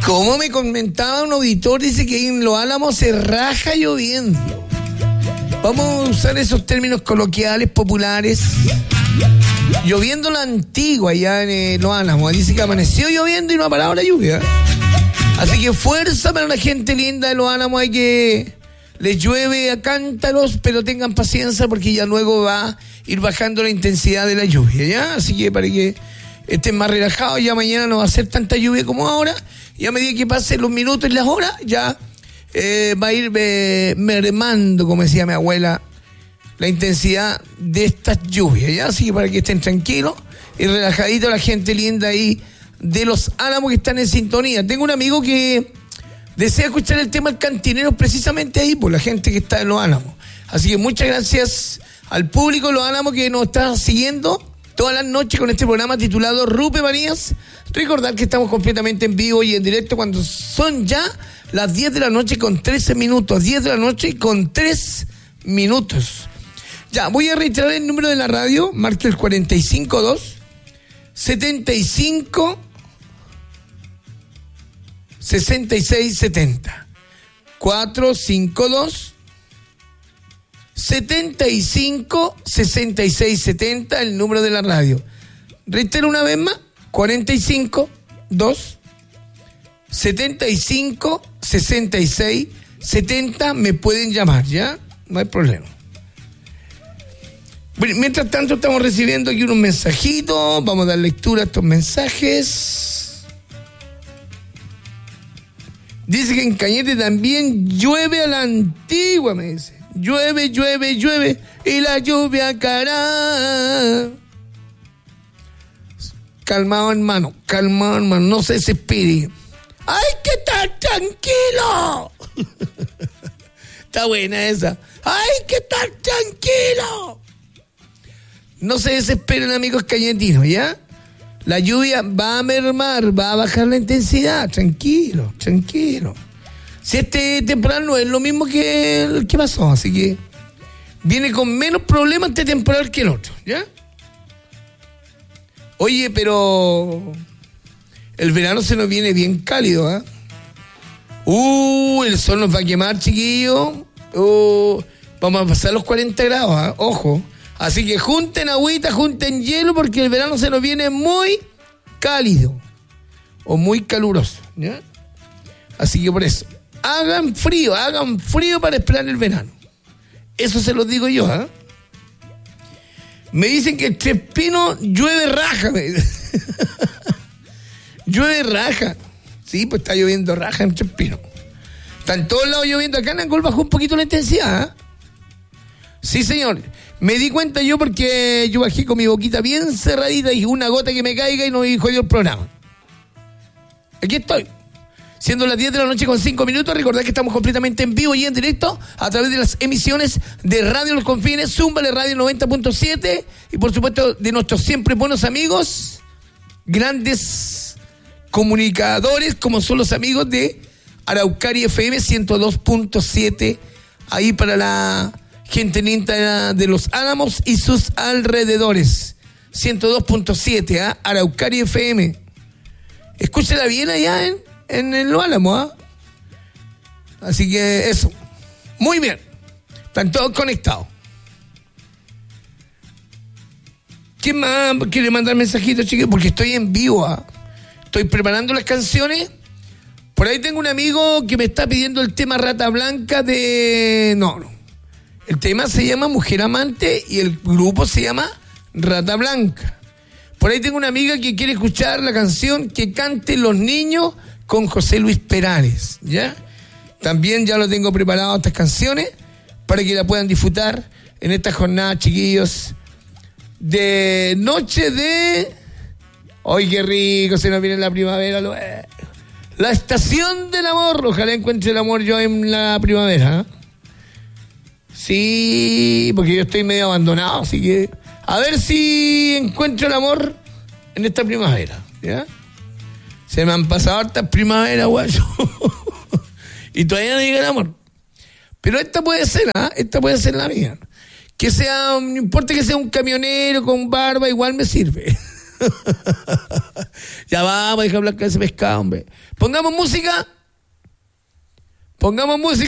Como me comentaba un auditor, dice que en Los Álamos se raja lloviendo. Vamos a usar esos términos coloquiales, populares. Lloviendo la antigua allá en Los Álamos. Dice que amaneció lloviendo y no ha parado la lluvia. Así que fuerza para la gente linda de Los Álamos. Hay que... Les llueve a cántaros, pero tengan paciencia porque ya luego va a ir bajando la intensidad de la lluvia, ¿ya? Así que para que estén más relajados, ya mañana no va a ser tanta lluvia como ahora. Y a medida que pasen los minutos y las horas, ya va a ir mermando, como decía mi abuela, la intensidad de estas lluvias, ¿ya? Así que para que estén tranquilos y relajaditos la gente linda ahí de Los Álamos que están en sintonía. Tengo un amigo que desea escuchar el tema del cantinero precisamente ahí, por la gente que está en Los Álamos. Así que muchas gracias al público de Los Álamos que nos está siguiendo todas las noches con este programa titulado Rupe Manías. Recordar que estamos completamente en vivo y en directo cuando son ya las 10 de la noche con 13 minutos. 10 de la noche con 3 minutos. Ya, voy a reiterar el número de la radio. Marque el 452 75 6670 452 75 6670, el número de la radio. Reitero una vez más, 45 2 75 66 70, me pueden llamar, ¿ya? No hay problema. Bueno, mientras tanto estamos recibiendo aquí unos mensajitos, vamos a dar lectura a estos mensajes. Dice que en Cañete también llueve a la antigua, me dice. Llueve, llueve, llueve, y la lluvia caerá. Calmado, hermano, no se desespere. ¡Hay que estar tranquilo! Está buena esa. ¡Hay que estar tranquilo! No se desesperen, amigos cañetinos, ¿ya? La lluvia va a mermar, va a bajar la intensidad. Tranquilo, tranquilo. Si este temporal no es lo mismo que el que pasó, así que viene con menos problemas este temporal que el otro, ¿ya? Oye, pero el verano se nos viene bien cálido, ¿eh? El sol nos va a quemar, chiquillos. Vamos a pasar los 40 grados, ¿eh? Ojo. Así que junten agüita, junten hielo, porque el verano se nos viene muy cálido o muy caluroso, ¿ya? Así que por eso, hagan frío para esperar el verano. Eso se los digo yo, ¿eh? Me dicen que en Tres Pinos llueve raja. Llueve raja. Sí, pues está lloviendo raja en Tres Pinos. Está en todos lados lloviendo. Acá en Angol bajó un poquito la intensidad, ¿eh? Sí, señor. Me di cuenta yo porque yo bajé con mi boquita bien cerradita y una gota que me caiga y no jodió el programa. Aquí estoy. Siendo las 10 de la noche con 5 minutos, recordad que estamos completamente en vivo y en directo a través de las emisiones de Radio Los Confines, Zúmbale Radio 90.7 y por supuesto de nuestros siempre buenos amigos, grandes comunicadores como son los amigos de Araucari FM 102.7, ahí para la gente linda de Los Álamos y sus alrededores. 102.7, ¿eh? Araucari FM. Escúchela bien allá en el Los Álamos, ¿eh? Así que eso. Muy bien. Están todos conectados. ¿Quién más quiere mandar mensajitos, chicos? Porque estoy en vivo, ¿eh? Estoy preparando las canciones. Por ahí tengo un amigo que me está pidiendo el tema Rata Blanca de... No. El tema se llama Mujer Amante y el grupo se llama Rata Blanca. Por ahí tengo una amiga que quiere escuchar la canción Que Canten los Niños con José Luis Perales, ¿ya? También ya lo tengo preparado estas canciones para que la puedan disfrutar en esta jornada, chiquillos, de noche de... ¡Ay, qué rico! Se nos viene la primavera. La estación del amor. Ojalá encuentre el amor yo en la primavera, ¿eh? Sí, porque yo estoy medio abandonado, así que a ver si encuentro el amor en esta primavera, ¿ya? Se me han pasado hartas primaveras, guayo. Y todavía no llega el amor. Pero esta puede ser, ¿ah? Esta puede ser la mía. Que sea, no importa que sea un camionero con barba, igual me sirve. Ya vamos a dejar hablar con ese pescado, hombre. Pongamos música.